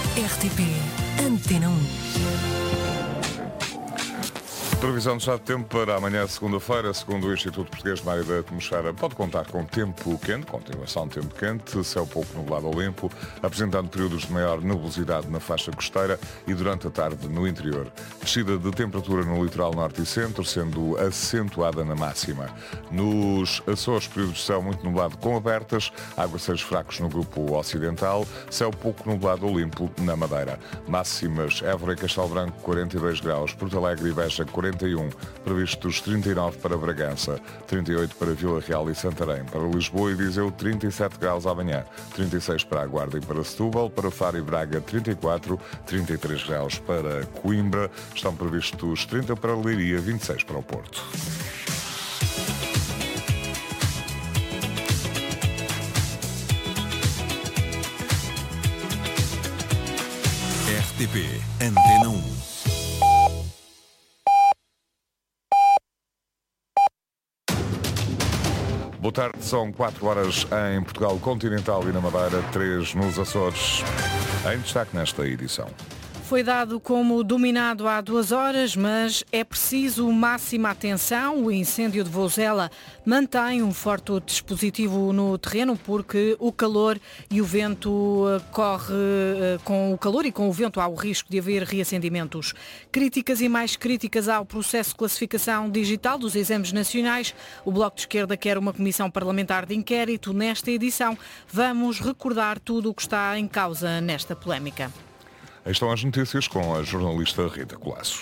RTP Antena 1. Previsão de estado de tempo para amanhã, segunda-feira, segundo o Instituto Português de Mar e da Atmosfera, pode contar com tempo quente, continuação de tempo quente, céu pouco nublado ou limpo, apresentando períodos de maior nebulosidade na faixa costeira e durante a tarde no interior. Descida de temperatura no litoral norte e centro, sendo acentuada na máxima. Nos Açores, períodos de céu muito nublado com abertas, aguaceiros fracos no grupo ocidental, céu pouco nublado ou limpo na Madeira. Máximas: Évora e Castelo Branco 42 graus, Porto Alegre e Beja 41, previstos 39 para Bragança, 38 para Vila Real e Santarém, para Lisboa e Viseu 37 graus amanhã, 36 para a Guarda e para Setúbal, para Faro e Braga 34, 33 graus para Coimbra, estão previstos 30 para Leiria, 26 para o Porto. RTP Antena 1. Boa tarde, são 4 horas em Portugal continental e na Madeira, 3 nos Açores. Em destaque nesta edição. Foi dado como dominado há 2 horas, mas é preciso máxima atenção. O incêndio de Vozela mantém um forte dispositivo no terreno porque o calor e o vento corre com o calor e com o vento há o risco de haver reacendimentos. Críticas e mais críticas ao processo de classificação digital dos exames nacionais. O Bloco de Esquerda quer uma comissão parlamentar de inquérito. Nesta edição vamos recordar tudo o que está em causa nesta polémica. Estão as notícias com a jornalista Rita Colasso.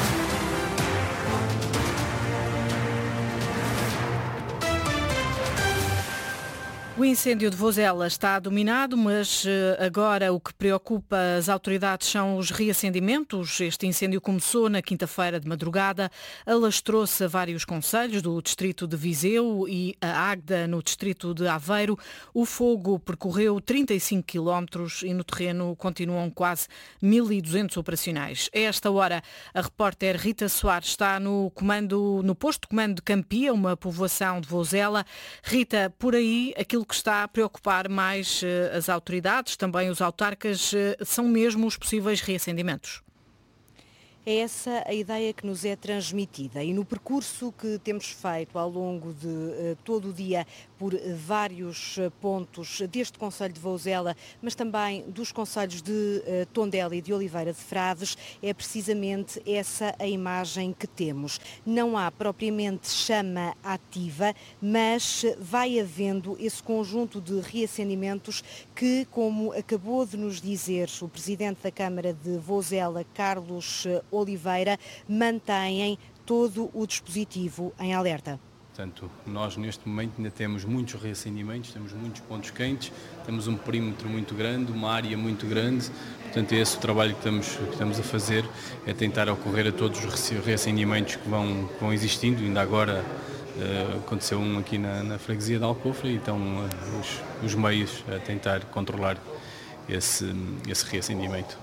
O incêndio de Vozela está dominado, mas agora o que preocupa as autoridades são os reacendimentos. Este incêndio começou na quinta-feira de madrugada, alastrou-se a vários concelhos do distrito de Viseu e a Águeda no distrito de Aveiro. O fogo percorreu 35 quilómetros e no terreno continuam quase 1.200 operacionais. A esta hora, a repórter Rita Soares está no posto de comando de Campia, uma povoação de Vozela. Rita, por aí, aquilo que está a preocupar mais as autoridades, também os autarcas, são mesmo os possíveis reacendimentos? É essa a ideia que nos é transmitida e no percurso que temos feito ao longo de todo o dia por vários pontos deste concelho de Vozela, mas também dos concelhos de Tondela e de Oliveira de Frades, é precisamente essa a imagem que temos. Não há propriamente chama ativa, mas vai havendo esse conjunto de reacendimentos que, como acabou de nos dizer o Presidente da Câmara de Vozela, Carlos Oliveira, mantêm todo o dispositivo em alerta. Portanto, nós neste momento ainda temos muitos reacendimentos, temos muitos pontos quentes, temos um perímetro muito grande, uma área muito grande. Portanto, é esse o trabalho que estamos a fazer, é tentar ocorrer a todos os reacendimentos que vão existindo. Ainda agora aconteceu um aqui na freguesia de Alcofra e estão os meios a tentar controlar esse reacendimento.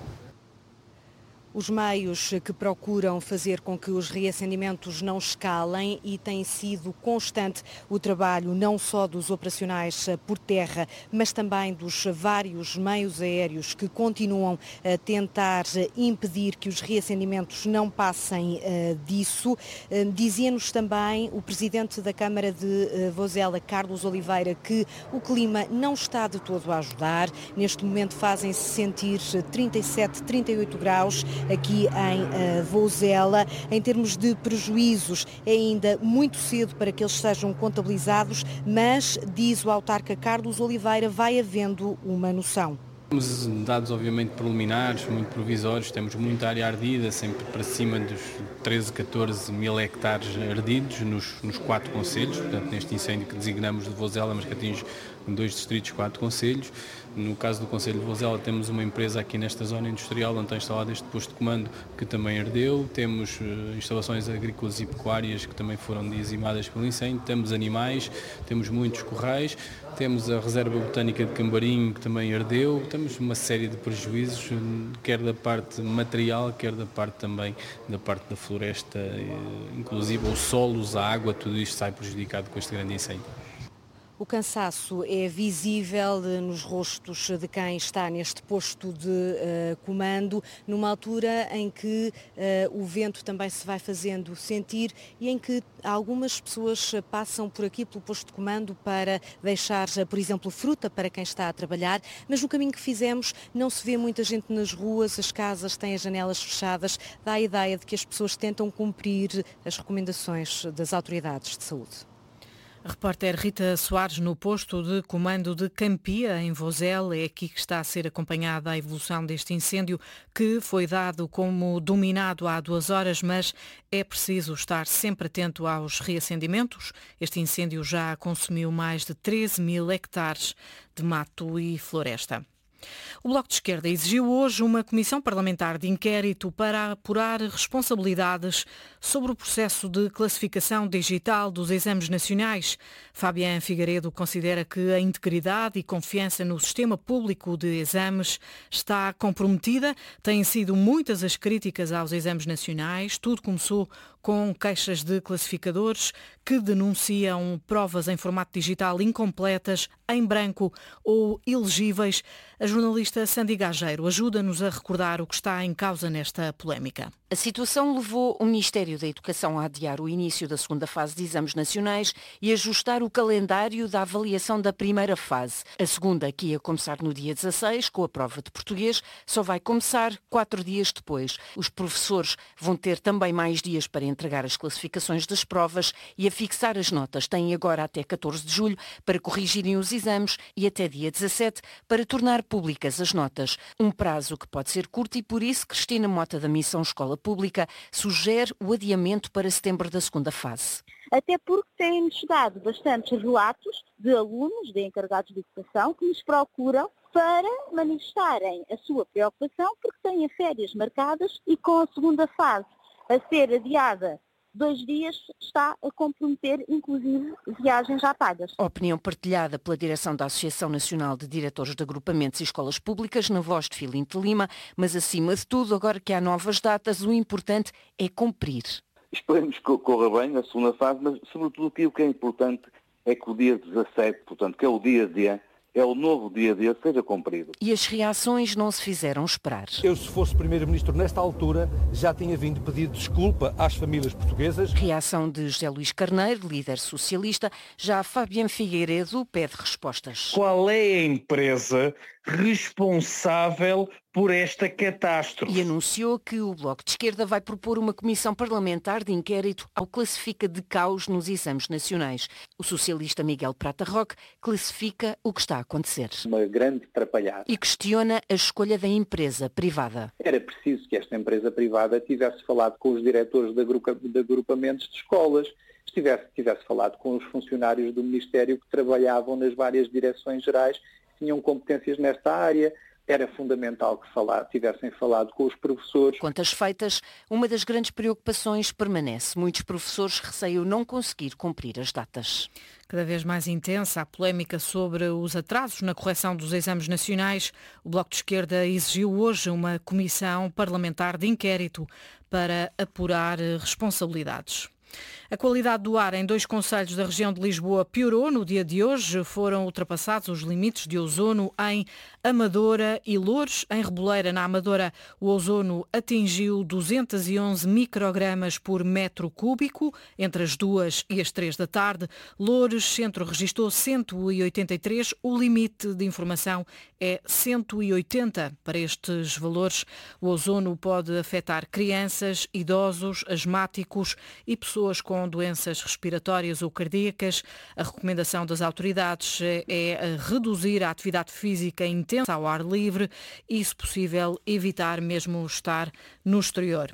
Os meios que procuram fazer com que os reacendimentos não escalem e tem sido constante o trabalho não só dos operacionais por terra, mas também dos vários meios aéreos que continuam a tentar impedir que os reacendimentos não passem disso. Dizia-nos também o Presidente da Câmara de Vozela, Carlos Oliveira, que o clima não está de todo a ajudar. Neste momento fazem-se sentir 37, 38 graus. Aqui em Vozela. Em termos de prejuízos, é ainda muito cedo para que eles sejam contabilizados, mas, diz o autarca Carlos Oliveira, vai havendo uma noção. Temos dados obviamente preliminares, muito provisórios, temos muita área ardida, sempre para cima dos 13, 14 mil hectares ardidos nos 4 concelhos, portanto neste incêndio que designamos de Vozela, mas que atinge 2 distritos, 4 concelhos. No caso do Concelho de Vozela temos uma empresa aqui nesta zona industrial onde está instalado este posto de comando que também ardeu, temos instalações agrícolas e pecuárias que também foram dizimadas pelo incêndio, temos animais, temos muitos corrais, temos a reserva botânica de Cambarim que também ardeu, temos uma série de prejuízos, quer da parte material, quer da parte também da parte da floresta, inclusive os solos, a água, tudo isto sai prejudicado com este grande incêndio. O cansaço é visível nos rostos de quem está neste posto de comando, numa altura em que o vento também se vai fazendo sentir e em que algumas pessoas passam por aqui pelo posto de comando para deixar, por exemplo, fruta para quem está a trabalhar, mas no caminho que fizemos não se vê muita gente nas ruas, as casas têm as janelas fechadas, dá a ideia de que as pessoas tentam cumprir as recomendações das autoridades de saúde. A repórter Rita Soares no posto de comando de Campia, em Vozela. É aqui que está a ser acompanhada a evolução deste incêndio, que foi dado como dominado há 2 horas, mas é preciso estar sempre atento aos reacendimentos. Este incêndio já consumiu mais de 13.000 hectares de mato e floresta. O Bloco de Esquerda exigiu hoje uma comissão parlamentar de inquérito para apurar responsabilidades sobre o processo de classificação digital dos exames nacionais. Fabián Figueiredo considera que a integridade e confiança no sistema público de exames está comprometida. Têm sido muitas as críticas aos exames nacionais. Tudo começou com queixas de classificadores que denunciam provas em formato digital incompletas, em branco ou ilegíveis. A jornalista Sandy Gageiro ajuda-nos a recordar o que está em causa nesta polémica. A situação levou o Ministério da Educação a adiar o início da segunda fase de exames nacionais e ajustar o calendário da avaliação da primeira fase. A segunda, que ia começar no dia 16, com a prova de português, só vai começar 4 dias depois. Os professores vão ter também mais dias para entregar as classificações das provas e a fixar as notas. Têm agora até 14 de julho para corrigirem os exames e até dia 17 para tornar públicas as notas. Um prazo que pode ser curto e por isso Cristina Mota da Missão Escola Pública sugere o adiamento para setembro da segunda fase. Até porque têm chegado bastantes relatos de alunos, de encarregados de educação, que nos procuram para manifestarem a sua preocupação porque têm férias marcadas e com a segunda fase a ser adiada 2 dias está a comprometer, inclusive, viagens já pagas. A opinião partilhada pela direção da Associação Nacional de Diretores de Agrupamentos e Escolas Públicas, na voz de Filinto Lima, mas acima de tudo, agora que há novas datas, o importante é cumprir. Esperemos que corra bem a segunda fase, mas sobretudo aquilo que é importante é que o dia 17, portanto, que é o dia D, é o novo dia D, seja cumprido. E as reações não se fizeram esperar. Eu, se fosse Primeiro-Ministro nesta altura, já tinha vindo pedir desculpa às famílias portuguesas. Reação de José Luís Carneiro, líder socialista. Já Fabián Figueiredo pede respostas. Qual é a empresa responsável por esta catástrofe? E anunciou que o Bloco de Esquerda vai propor uma comissão parlamentar de inquérito ao classifica de caos nos exames nacionais. O socialista Miguel Prata Roque classifica o que está a acontecer. Uma grande atrapalhada. E questiona a escolha da empresa privada. Era preciso que esta empresa privada tivesse falado com os diretores de agrupamentos de escolas, tivesse falado com os funcionários do Ministério que trabalhavam nas várias direções gerais, tinham competências nesta área. Era fundamental que tivessem falado com os professores. Contas feitas, uma das grandes preocupações permanece. Muitos professores receiam não conseguir cumprir as datas. Cada vez mais intensa a polémica sobre os atrasos na correção dos exames nacionais. O Bloco de Esquerda exigiu hoje uma comissão parlamentar de inquérito para apurar responsabilidades. A qualidade do ar em 2 concelhos da região de Lisboa piorou no dia de hoje. Foram ultrapassados os limites de ozono em Amadora e Loures. Em Reboleira, na Amadora, o ozono atingiu 211 microgramas por metro cúbico entre as 2 e as 3 da tarde. Loures Centro registrou 183. O limite de informação é 180. Para estes valores, o ozono pode afetar crianças, idosos, asmáticos e pessoas com doenças respiratórias ou cardíacas. A recomendação das autoridades é reduzir a atividade física intensa ao ar livre e, se possível, evitar mesmo estar no exterior.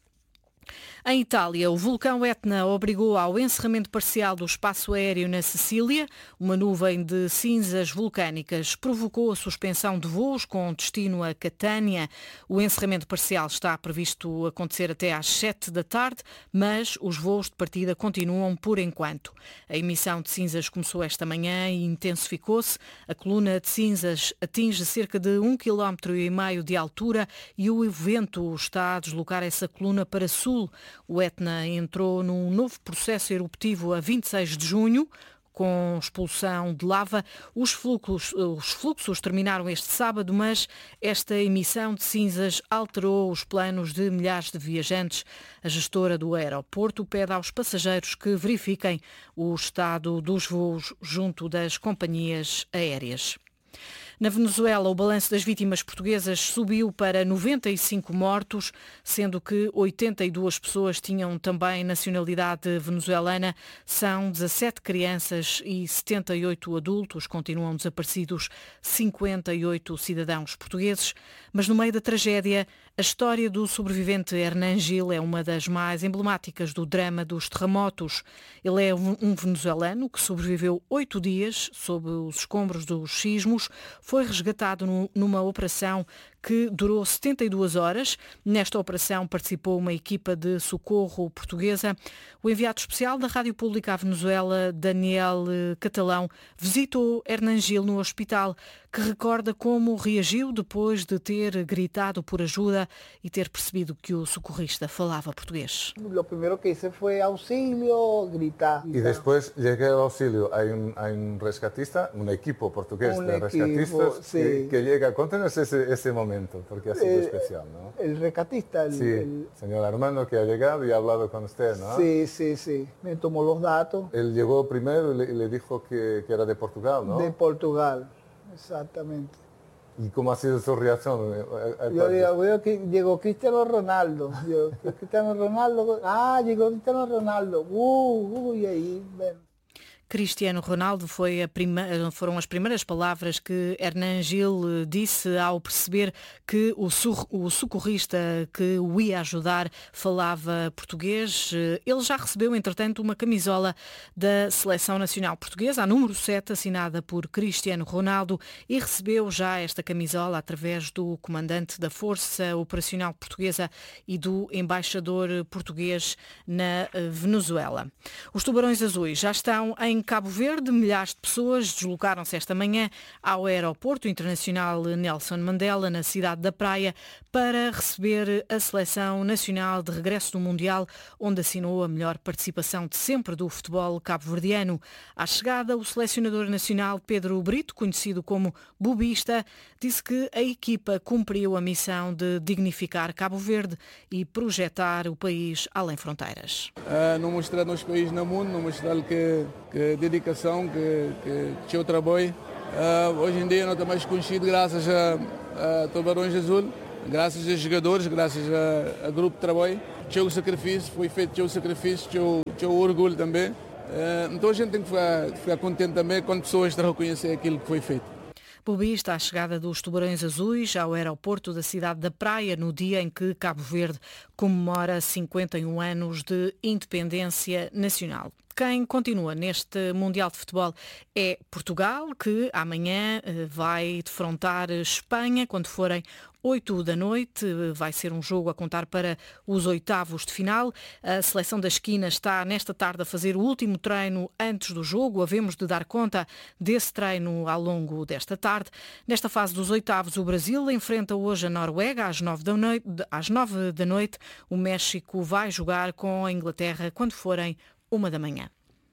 Em Itália, o vulcão Etna obrigou ao encerramento parcial do espaço aéreo na Sicília. Uma nuvem de cinzas vulcânicas provocou a suspensão de voos com destino a Catânia. O encerramento parcial está previsto acontecer até às 7 da tarde, mas os voos de partida continuam por enquanto. A emissão de cinzas começou esta manhã e intensificou-se. A coluna de cinzas atinge cerca de 1,5 km de altura e o vento está a deslocar essa coluna para sul. O Etna entrou num novo processo eruptivo a 26 de junho, com expulsão de lava. Os fluxos terminaram este sábado, mas esta emissão de cinzas alterou os planos de milhares de viajantes. A gestora do aeroporto pede aos passageiros que verifiquem o estado dos voos junto das companhias aéreas. Na Venezuela, o balanço das vítimas portuguesas subiu para 95 mortos, sendo que 82 pessoas tinham também nacionalidade venezuelana. São 17 crianças e 78 adultos. Continuam desaparecidos 58 cidadãos portugueses. Mas no meio da tragédia, a história do sobrevivente Hernán Gil é uma das mais emblemáticas do drama dos terremotos. Ele é um venezuelano que sobreviveu 8 dias sob os escombros dos sismos. Foi resgatado numa operação que durou 72 horas. Nesta operação participou uma equipa de socorro portuguesa. O enviado especial da Rádio Pública à Venezuela, Daniel Catalão, visitou Hernán Gil no hospital, que recorda como reagiu depois de ter gritado por ajuda e ter percebido que o socorrista falava português. O primeiro que hice foi auxílio, gritar. E depois cheguei ao auxílio. Há rescatista, um equipo português de rescatistas que chega. Conta-nos esse momento, porque ha sido especial, ¿no? El rescatista. Sí, señor Armando, que ha llegado y ha hablado con usted, ¿no? Sí. Me tomó los datos. Él llegó primero y le dijo que era de Portugal, ¿no? De Portugal, exactamente. ¿Y cómo ha sido su reacción? Yo veo que llegó Cristiano Ronaldo. Llegó Cristiano Ronaldo. Y ahí, ven. Cristiano Ronaldo foram as primeiras palavras que Hernán Gil disse ao perceber que o socorrista que o ia ajudar falava português. Ele já recebeu, entretanto, uma camisola da Seleção Nacional Portuguesa, a número 7, assinada por Cristiano Ronaldo, e recebeu já esta camisola através do comandante da Força Operacional Portuguesa e do embaixador português na Venezuela. Os Tubarões Azuis já estão em Cabo Verde. Milhares de pessoas deslocaram-se esta manhã ao aeroporto internacional Nelson Mandela, na cidade da Praia, para receber a seleção nacional de regresso do Mundial, onde assinou a melhor participação de sempre do futebol cabo-verdiano. À chegada, o selecionador nacional Pedro Brito, conhecido como Bubista, disse que a equipa cumpriu a missão de dignificar Cabo Verde e projetar o país além fronteiras. Não mostrar nos países no mundo, não mostrar que dedicação, que eu trabalho. Hoje em dia não está mais conhecido graças a Tubarões Azul, graças a jogadores, graças a grupo de trabalho. Tinha o sacrifício, foi feito o sacrifício, tinha o orgulho também. Então a gente tem que ficar contente também quando pessoas estão a reconhecer aquilo que foi feito. Bubista, a chegada dos Tubarões Azuis ao aeroporto da cidade da Praia no dia em que Cabo Verde comemora 51 anos de independência nacional. Quem continua neste Mundial de Futebol é Portugal, que amanhã vai defrontar Espanha quando forem 8 da noite. Vai ser um jogo a contar para os oitavos de final. A seleção da esquina está nesta tarde a fazer o último treino antes do jogo. Havemos de dar conta desse treino ao longo desta tarde. Nesta fase dos oitavos, o Brasil enfrenta hoje a Noruega às 9 da noite. O México vai jogar com a Inglaterra quando forem 1 da manhã.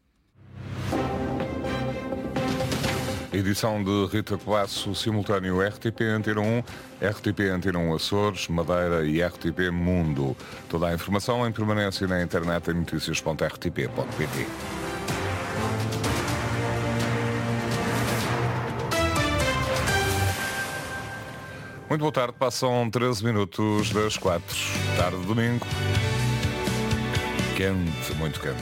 Edição de Rita Colasso, simultâneo RTP Antena 1, RTP Antena 1 Açores, Madeira e RTP Mundo. Toda a informação em permanência na internet em noticias.rtp.pt. Muito boa tarde, passam 13 minutos das 4. Tarde de domingo. Quente, muito quente.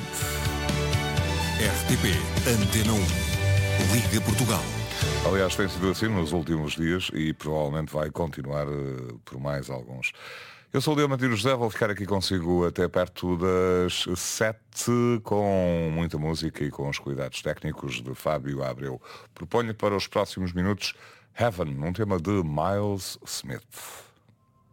RTP Antena 1. Liga Portugal. Aliás, tem sido assim nos últimos dias e provavelmente vai continuar por mais alguns. Eu sou o Leontino José, vou ficar aqui consigo até perto das 7 com muita música e com os cuidados técnicos de Fábio Abreu. Proponho para os próximos minutos Heaven, um tema de Miles Smith.